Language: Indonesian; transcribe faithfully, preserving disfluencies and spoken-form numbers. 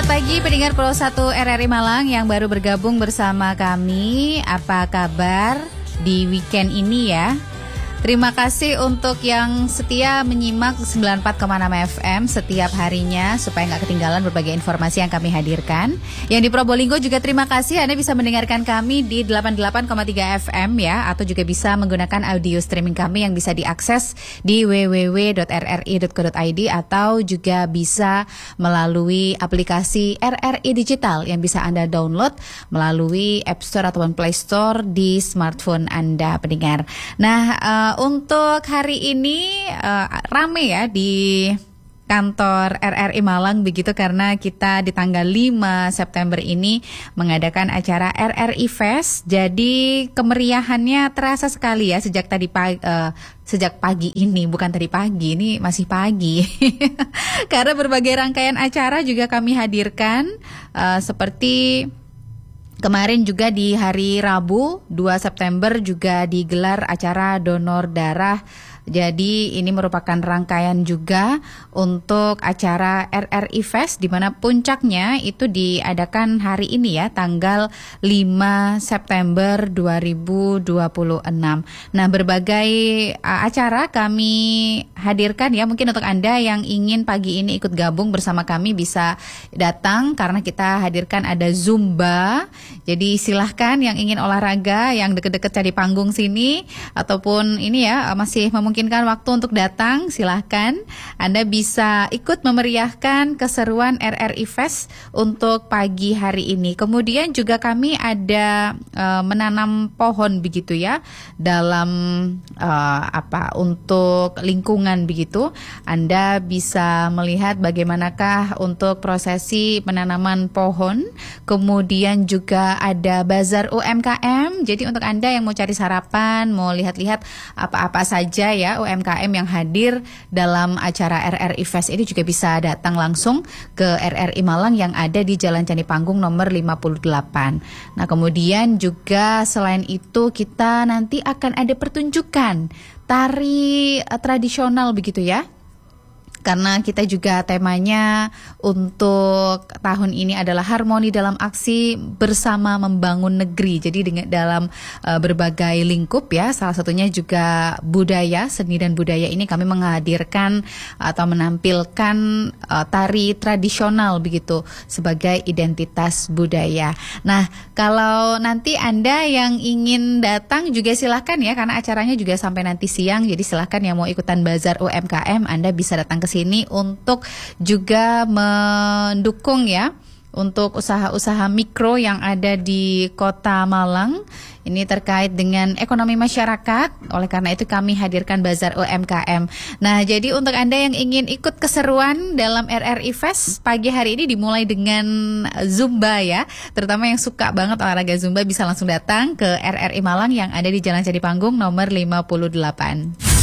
Selamat pagi pendengar Pro satu R R I Malang yang baru bergabung bersama kami. Apa kabar di weekend ini ya? Terima kasih untuk yang setia menyimak sembilan puluh empat koma enam F M setiap harinya supaya nggak ketinggalan berbagai informasi yang kami hadirkan. Yang di Probolinggo juga terima kasih Anda bisa mendengarkan kami di delapan puluh delapan koma tiga F M ya, atau juga bisa menggunakan audio streaming kami yang bisa diakses di w w w dot r r i dot co dot i d atau juga bisa melalui aplikasi R R I Digital yang bisa Anda download melalui App Store ataupun Play Store di smartphone Anda pendengar. Nah, uh, untuk hari ini uh, rame ya di kantor R R I Malang begitu, karena kita di tanggal lima September ini mengadakan acara R R I Fest. Jadi kemeriahannya terasa sekali ya sejak tadi pagi, uh, sejak pagi ini, bukan tadi pagi, ini masih pagi. Karena berbagai rangkaian acara juga kami hadirkan uh, seperti kemarin juga di hari Rabu dua September juga digelar acara donor darah. Jadi ini merupakan rangkaian juga untuk acara R R I Fest, di mana puncaknya itu diadakan hari ini ya, tanggal lima September dua ribu dua puluh enam. Nah, berbagai uh, acara kami hadirkan ya. Mungkin untuk Anda yang ingin pagi ini ikut gabung bersama kami bisa datang, karena kita hadirkan ada Zumba. Jadi silahkan yang ingin olahraga, yang deket-deket cari panggung sini, ataupun ini ya masih memungkinkan waktu untuk datang, silahkan Anda bisa ikut memeriahkan keseruan R R I Fest untuk pagi hari ini. Kemudian juga kami ada uh, menanam pohon begitu ya, dalam uh, apa untuk lingkungan begitu. Anda bisa melihat bagaimanakah untuk prosesi penanaman pohon. Kemudian juga ada bazar U M K M. Jadi untuk Anda yang mau cari sarapan, mau lihat-lihat apa-apa saja ya U M K M yang hadir dalam acara R R I Fest ini, juga bisa datang langsung ke R R I Malang yang ada di Jalan Candi Panggung nomor lima puluh delapan. Nah, kemudian juga selain itu kita nanti akan ada pertunjukan tari uh, tradisional begitu ya. Karena kita juga temanya untuk tahun ini adalah harmoni dalam aksi bersama membangun negeri. Jadi dengan dalam uh, berbagai lingkup ya, salah satunya juga budaya, seni dan budaya ini kami menghadirkan atau menampilkan uh, tari tradisional begitu sebagai identitas budaya. Nah, kalau nanti Anda yang ingin datang juga silahkan ya, karena acaranya juga sampai nanti siang. Jadi silahkan yang mau ikutan bazar U M K M, Anda bisa datang ke sini untuk juga mendukung ya untuk usaha-usaha mikro yang ada di Kota Malang. Ini terkait dengan ekonomi masyarakat. Oleh karena itu kami hadirkan bazar U M K M. Nah, jadi untuk Anda yang ingin ikut keseruan dalam R R I Fest pagi hari ini dimulai dengan Zumba ya. Terutama yang suka banget olahraga Zumba bisa langsung datang ke R R I Malang yang ada di Jalan Candi Panggung nomor lima puluh delapan.